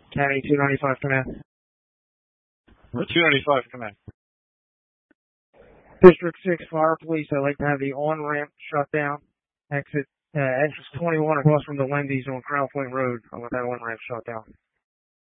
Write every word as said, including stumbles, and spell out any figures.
County two ninety-five, command. two ninety-five, command. District six Fire Police, I'd like to have the on-ramp shut down. Exit, uh, entrance twenty-one across from the Wendy's on Crown Point Road. I want that on-ramp shut down.